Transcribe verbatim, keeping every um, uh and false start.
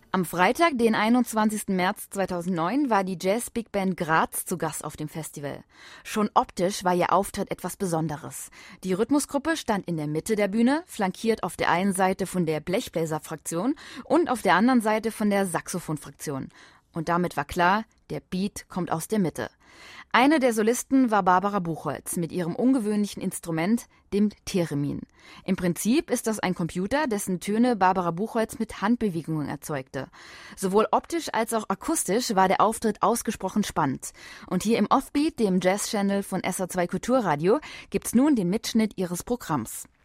Am Freitag, den einundzwanzigsten März zweitausendneun, war die Jazz-Big-Band Graz zu Gast auf dem Festival. Schon optisch war ihr Auftritt etwas Besonderes. Die Rhythmusgruppe stand in der Mitte der Bühne, flankiert auf der einen Seite von der Blechbläser-Fraktion und auf der anderen Seite von der Saxophon-Fraktion. Und damit war klar, der Beat kommt aus der Mitte. Eine der Solisten war Barbara Buchholz mit ihrem ungewöhnlichen Instrument, dem Theremin. Im Prinzip ist das ein Computer, dessen Töne Barbara Buchholz mit Handbewegungen erzeugte. Sowohl optisch als auch akustisch war der Auftritt ausgesprochen spannend. Und hier im Offbeat, dem Jazz-Channel von S R zwei Kulturradio, gibt's nun den Mitschnitt ihres Programms.